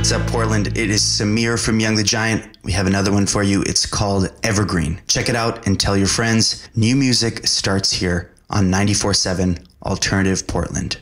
What's up, Portland? It is Samir from Young the Giant. We have another one for you. It's called Evergreen. Check it out and tell your friends. New music starts here on 94.7 Alternative Portland.